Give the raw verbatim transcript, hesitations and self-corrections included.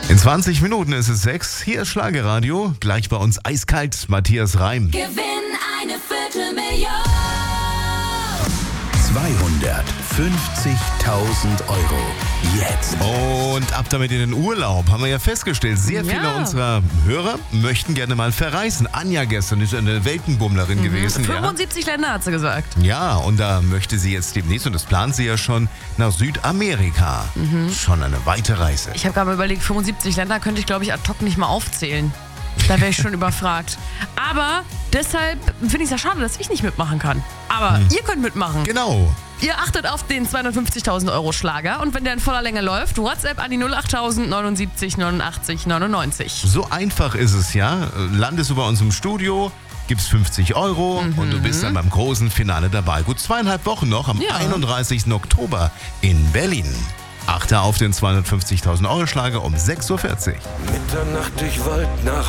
In zwanzig Minuten ist es sechs. Hier ist Schlagerradio. Gleich bei uns eiskalt Matthias Reim. Gewinn eine Viertelmillion. zweihundertfünfzigtausend Euro. Jetzt. Und ab damit in den Urlaub, haben wir ja festgestellt. Sehr viele Ja. unserer Hörer möchten gerne mal verreisen. Anja gestern ist eine Weltenbummlerin gewesen. fünfundsiebzig Länder hat sie gesagt. Ja, und da möchte sie jetzt demnächst, und das plant sie ja schon, nach Südamerika. Schon eine weite Reise. Ich habe gerade mal überlegt, fünfundsiebzig Länder könnte ich, glaube ich, ad hoc nicht mal aufzählen. Da wäre ich schon überfragt. Aber deshalb finde ich es ja schade, dass ich nicht mitmachen kann. Aber ihr könnt mitmachen. Genau. Ihr achtet auf den zweihundertfünfzigtausend Euro Schlager und wenn der in voller Länge läuft, WhatsApp an die null achttausend neunundsiebzig neunundachtzig neunundneunzig. So einfach ist es, ja. Landest du bei uns im Studio, gibst fünfzig Euro und du bist dann beim großen Finale dabei. Gut zweieinhalb Wochen noch, am Ja. einunddreißigsten Oktober in Berlin. Achte auf den zweihundertfünfzigtausend Euro Schlager um sechs Uhr vierzig. Mitternacht durch Wald nach